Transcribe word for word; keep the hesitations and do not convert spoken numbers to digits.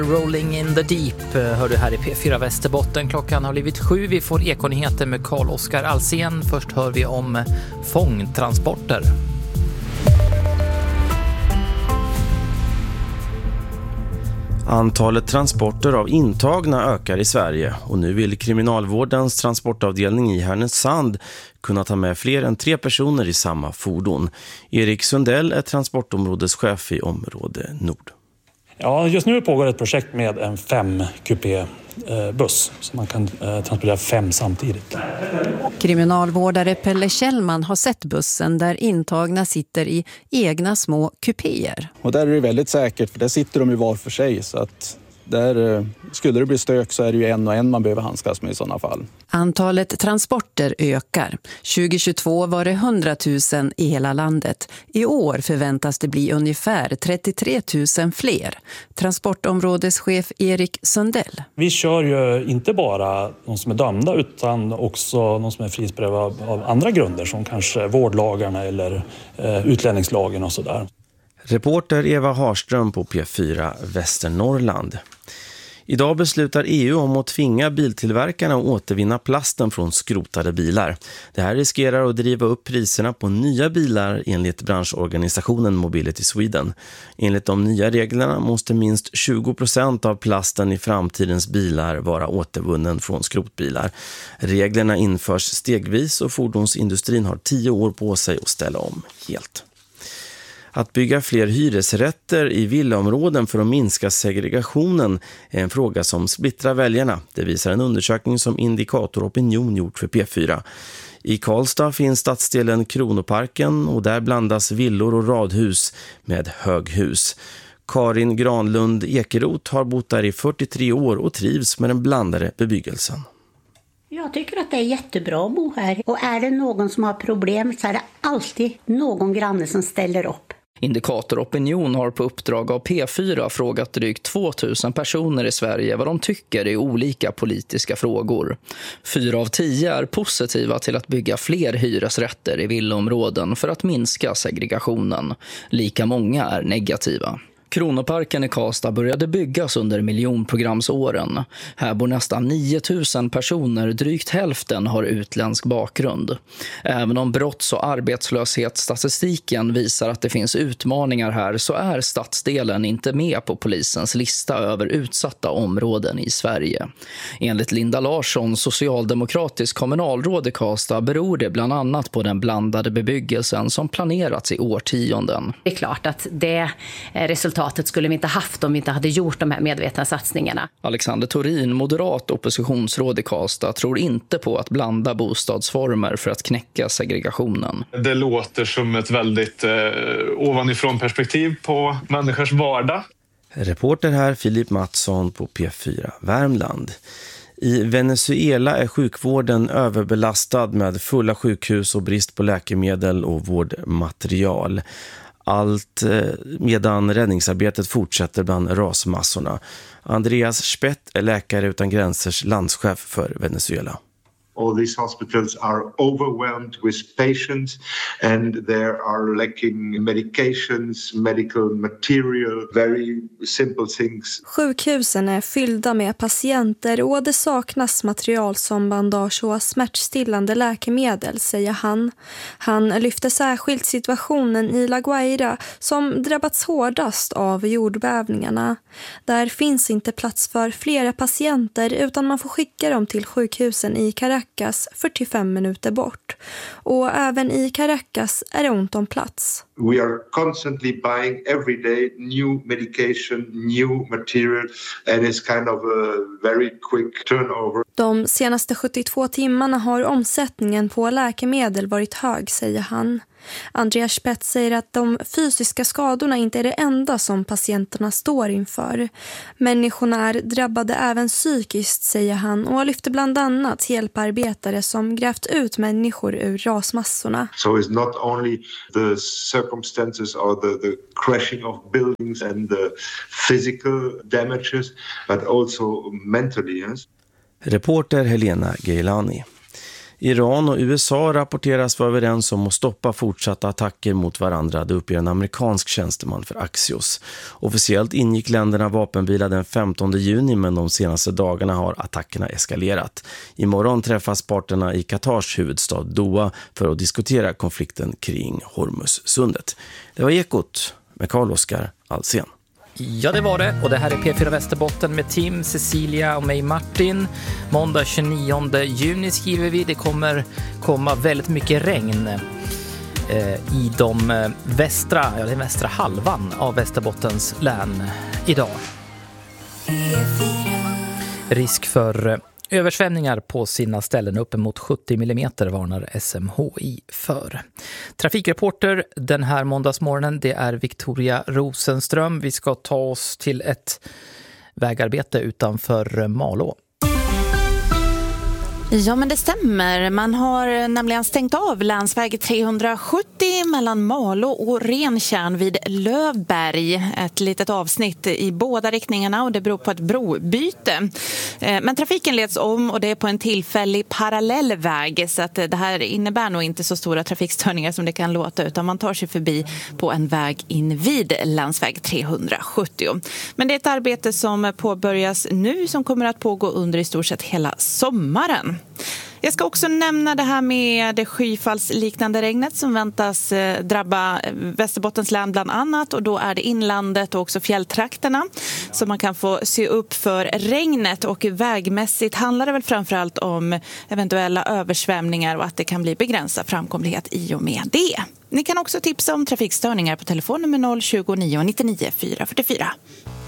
Rolling in the deep hör du här i P fyra Västerbotten. Klockan har blivit sju. Vi får ekonyheter med Carl-Oskar Alsen. Först hör vi om fångtransporter. Antalet transporter av intagna ökar i Sverige och nu vill kriminalvårdens transportavdelning i Härnösand kunna ta med fler än tre personer i samma fordon. Erik Sundell är transportområdeschef i område Nord. Ja, just nu pågår ett projekt med en fem kupé buss så man kan transportera fem samtidigt. Kriminalvårdare Pelle Kjellman har sett bussen där intagna sitter i egna små kupéer. Och där är det väldigt säkert för där sitter de ju var för sig så att där skulle det bli stök så är det ju en och en man behöver handskas med i sådana fall. Antalet transporter ökar. tjugohundratjugotvå var det hundratusen i hela landet. I år förväntas det bli ungefär trettiotre tusen fler. Transportområdeschef Erik Sundell. Vi kör ju inte bara de som är dömda utan också de som är frihetsberövade av andra grunder som kanske vårdlagarna eller eh, utlänningslagen och sådär. Reporter Eva Harström på P fyra Västernorrland. Idag beslutar E U om att tvinga biltillverkarna att återvinna plasten från skrotade bilar. Det här riskerar att driva upp priserna på nya bilar enligt branschorganisationen Mobility Sweden. Enligt de nya reglerna måste minst tjugo procent av plasten i framtidens bilar vara återvunnen från skrotbilar. Reglerna införs stegvis och fordonsindustrin har tio år på sig att ställa om helt. Att bygga fler hyresrätter i villaområden för att minska segregationen är en fråga som splittrar väljarna. Det visar en undersökning som Indikator Opinion gjort för P fyra. I Karlstad finns stadsdelen Kronoparken och där blandas villor och radhus med höghus. Karin Granlund Ekeroth har bott där i fyrtiotre år och trivs med den blandade bebyggelsen. Jag tycker att det är jättebra att bo här. Och är det någon som har problem så är det alltid någon granne som ställer upp. Indikator Opinion har på uppdrag av P fyra frågat drygt tvåtusen personer i Sverige vad de tycker i olika politiska frågor. Fyra av tio är positiva till att bygga fler hyresrätter i villaområden för att minska segregationen. Lika många är negativa. Kronoparken i Karlstad började byggas under miljonprogramsåren. Här bor nästan nio tusen personer, drygt hälften har utländsk bakgrund. Även om brotts- och arbetslöshetsstatistiken visar att det finns utmaningar här så är stadsdelen inte med på polisens lista över utsatta områden i Sverige. Enligt Linda Larsson, socialdemokratisk kommunalråd i Karlstad, beror det bland annat på den blandade bebyggelsen som planerats i årtionden. Det är klart att det resultat skulle vi inte haft om vi inte hade gjort de här medvetna satsningarna. Alexander Torin, moderat oppositionsråd i Karlstad, tror inte på att blanda bostadsformer för att knäcka segregationen. Det låter som ett väldigt eh, ovanifrån perspektiv på människors vardag. Reporter här Filip Mattsson på P fyra Värmland. I Venezuela är sjukvården överbelastad med fulla sjukhus och brist på läkemedel och vårdmaterial. Allt medan räddningsarbetet fortsätter bland rasmassorna. Andreas Spett är läkare utan gränsers landschef för Venezuela. All these hospitals are overwhelmed with patients and there are lacking medications, medical material, very simple things. Sjukhusen är fyllda med patienter och det saknas material som bandage och smärtstillande läkemedel, säger han. Han lyfter särskilt situationen i La Guaira som drabbats hårdast av jordbävningarna. Där finns inte plats för flera patienter utan man får skicka dem till sjukhusen i Caracas fyrtiofem minuter bort. Och även i Caracas är det ont om plats. We are constantly buying every day new medication, new material and it's kind of a very quick turnover. De senaste sjuttiotvå timmarna har omsättningen på läkemedel varit hög, säger han. Andreas Spett säger att de fysiska skadorna inte är det enda som patienterna står inför. Människorna är drabbade även psykiskt, säger han, och lyfter bland annat hjälparbetare som grävt ut människor ur rasmassorna. So it's not only the circumstances or the, the crashing of buildings and the physical damages but also mentally. Yes? Reporter Helena Geilani. Iran och U S A rapporteras vara överens om att stoppa fortsatta attacker mot varandra, det uppger en amerikansk tjänsteman för Axios. Officiellt ingick länderna vapenvila den femtonde juni, men de senaste dagarna har attackerna eskalerat. Imorgon träffas parterna i Katars huvudstad Doha för att diskutera konflikten kring Hormuzsundet. Det var Ekot med Carl-Oskar Alsen. Ja, det var det. Och det här är P fyra Västerbotten med Tim, Cecilia och mig Martin. Måndag tjugonionde juni skriver vi. Det kommer komma väldigt mycket regn eh, i de västra, ja, den västra halvan av Västerbottens län idag. Risk för översvämningar på sina ställen, uppemot sjuttio millimeter varnar S M H I för. Trafikreporter den här måndagsmorgonen, det är Victoria Rosenström. Vi ska ta oss till ett vägarbete utanför Malå. Ja, men det stämmer. Man har nämligen stängt av länsväg trehundrasjuttio mellan Malå och Rentjärn vid Lövberg. Ett litet avsnitt i båda riktningarna och det beror på ett brobyte. Men trafiken leds om och det är på en tillfällig parallellväg, så att det här innebär nog inte så stora trafikstörningar som det kan låta, utan man tar sig förbi på en väg in vid länsväg trehundrasjuttio. Men det är ett arbete som påbörjas nu som kommer att pågå under i stort sett hela sommaren. Jag ska också nämna det här med det skyfallsliknande regnet som väntas drabba Västerbottens län bland annat, och då är det inlandet och också fjälltrakterna så man kan få se upp för regnet, och vägmässigt handlar det väl framförallt om eventuella översvämningar och att det kan bli begränsad framkomlighet i och med det. Ni kan också tipsa om trafikstörningar på telefonnummer noll tjugonio nittionio fyra fyrtiofyra.